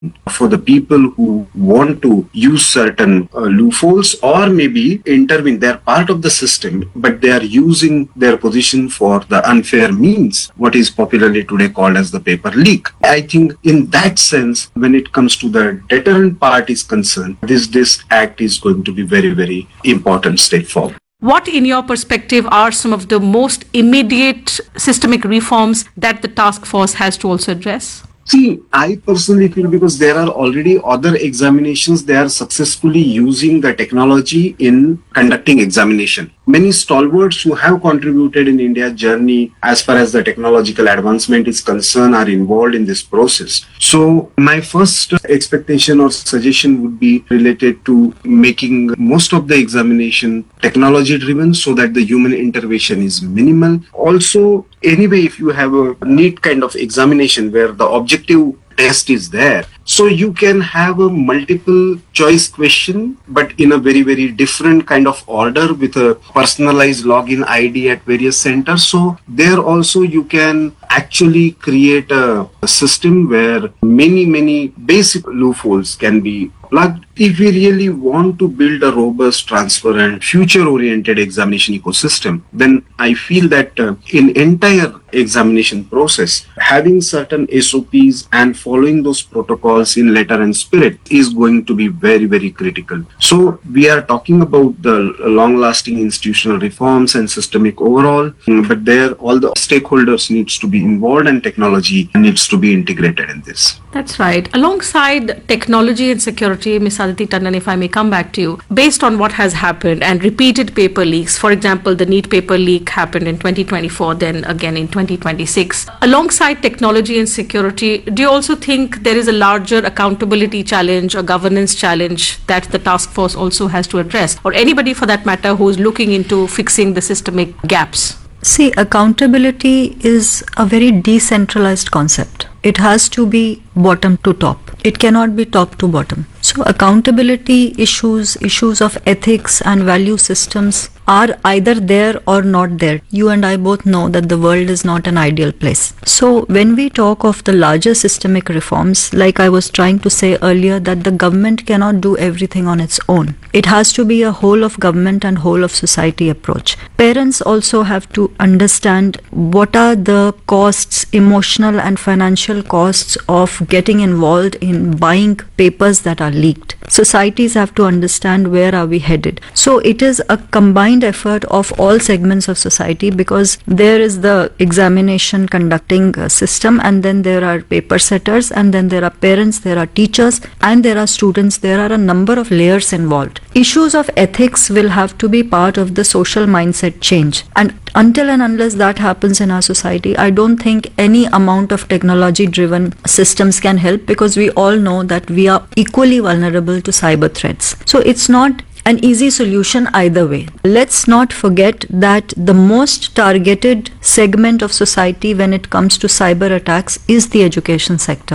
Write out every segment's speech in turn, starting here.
for the people who want to use certain loopholes or maybe intervene. They're part of the system, but they are using their position for the unfair means, what is popularly today called as the paper leak. I think in that sense, when it comes to the deterrent part is concerned, this act is going to be very, very important step forward. What, in your perspective, are some of the most immediate systemic reforms that the task force has to also address? See, I personally feel because there are already other examinations, they are successfully using the technology in conducting examination. Many stalwarts who have contributed in India's journey as far as the technological advancement is concerned are involved in this process. So my first expectation or suggestion would be related to making most of the examination technology driven so that the human intervention is minimal. Also, anyway, if you have a neat kind of examination where the objective test is there, so you can have a multiple choice question, but in a very, very different kind of order with a personalized login ID at various centers. So there also you can actually create a system where many basic loopholes can be plugged. If we really want to build a robust, transparent, future-oriented examination ecosystem, then I feel that in entire examination process, having certain SOPs and following those protocols in letter and spirit is going to be very, very critical. So we are talking about the long-lasting institutional reforms and systemic overall, but there all the stakeholders needs to be involved and technology needs to be integrated in this. That's right. Alongside technology and security, Ms. Aditi Tandon, if I may come back to you, based on what has happened and repeated paper leaks, for example, the NEET paper leak happened in 2024, then again in 2026. Alongside technology and security, do you also think there is a larger accountability challenge or governance challenge that the task force also has to address, or anybody for that matter who is looking into fixing the systemic gaps? See, accountability is a very decentralized concept. It has to be bottom to top. It cannot be top to bottom. So accountability issues of ethics and value systems are either there or not there. You and I both know that the world is not an ideal place. So when we talk of the larger systemic reforms, like I was trying to say earlier, that the government cannot do everything on its own. It has to be a whole of government and whole of society approach. Parents also have to understand what are the costs, emotional and financial costs of getting involved in buying papers that are leaked. Societies have to understand where are we headed. So it is a combined effort of all segments of society, because there is the examination conducting system, and then there are paper setters, and then there are parents, there are teachers, and there are students. There are a number of layers involved. Issues of ethics will have to be part of the social mindset change, and until and unless that happens in our society, I don't think any amount of technology driven systems can help, because we all know that we are equally vulnerable to cyber threats. So it's not an easy solution either way. Let's not forget that the most targeted segment of society when it comes to cyber attacks is the education sector.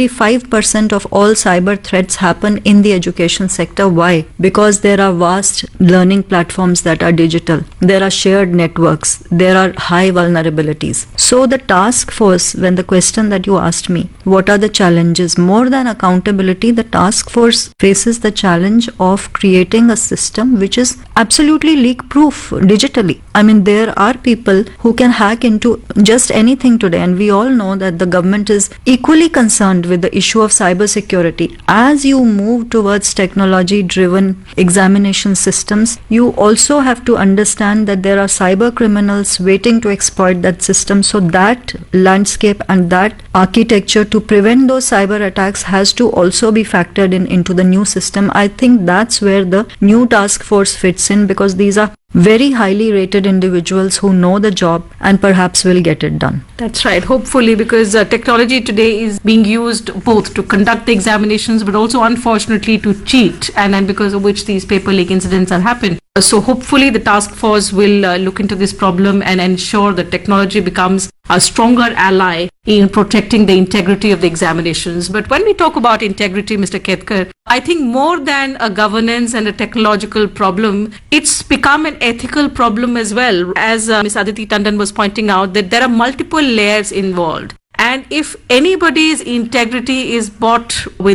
25% of all cyber threats happen in the education sector. Why? Because there are vast learning platforms that are digital. There are shared networks. There are high vulnerabilities. So the task force, when the question that you asked me, what are the challenges? More than accountability, the task force faces the challenge of creating a system which is absolutely leak proof digitally. I mean, there are people who can hack into just anything today, and we all know that the government is equally concerned with the issue of cybersecurity. As you move towards technology-driven examination systems, you also have to understand that there are cyber criminals waiting to exploit that system. So that landscape and that architecture to prevent those cyber attacks has to also be factored into the new system. I think that's where the new task force fits in, because these are very highly rated individuals who know the job and perhaps will get it done. That's right, hopefully, because technology today is being used both to conduct the examinations but also unfortunately to cheat, and because of which these paper leak incidents are happening. So hopefully the task force will look into this problem and ensure that technology becomes a stronger ally in protecting the integrity of the examinations. But when we talk about integrity, Mr. Ketkar, I think more than a governance and a technological problem, it's become an ethical problem as well. As Ms. Aditi Tandon was pointing out, that there are multiple layers involved. And if anybody's integrity is bought with